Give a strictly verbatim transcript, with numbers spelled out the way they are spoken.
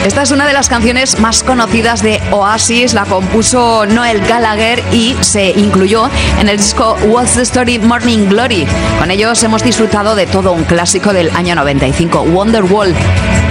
Esta es una de las canciones más conocidas de Oasis, la compuso Noel Gallagher y se incluyó en el disco What's the Story Morning Glory. Con ellos hemos disfrutado de todo un clásico del año noventa y cinco, Wonderwall.